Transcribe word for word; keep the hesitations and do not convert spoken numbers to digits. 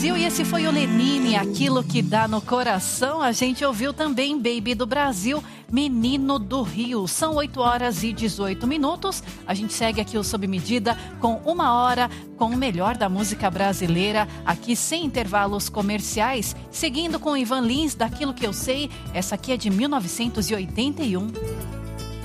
E esse foi o Lenine, Aquilo que Dá no Coração. A gente ouviu também Baby do Brasil, Menino do Rio. São oito horas e dezoito minutos. A gente segue aqui o Sob Medida com uma hora com o melhor da música brasileira, aqui sem intervalos comerciais. Seguindo com Ivan Lins, Daquilo que Eu Sei. Essa aqui é de mil novecentos e oitenta e um.